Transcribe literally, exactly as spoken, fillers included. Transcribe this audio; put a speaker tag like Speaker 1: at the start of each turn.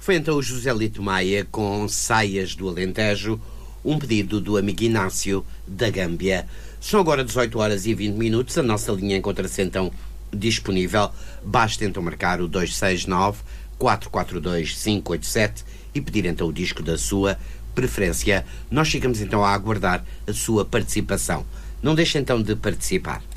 Speaker 1: Foi então o José Lito Maia com Saias do Alentejo, um pedido do amigo Inácio da Gâmbia. São agora dezoito horas e vinte minutos, a nossa linha encontra-se então disponível. Basta então marcar o dois seis nove, quatro quatro dois, cinco oito sete e pedir então o disco da sua preferência. Nós ficamos então a aguardar a sua participação. Não deixe então de participar.